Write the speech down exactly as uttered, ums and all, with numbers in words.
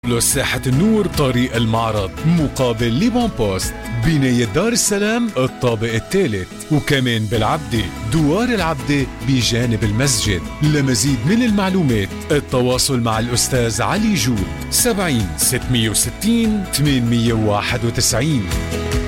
ساحة النور طريق المعرض مقابل ليبون بوست بناية دار السلام الطابق الثالث، وكمان بالعبدة دوار العبدة بجانب المسجد. لمزيد من المعلومات التواصل مع الأستاذ علي جود سبعين ستمية وستين ثمانمية وواحد وتسعين.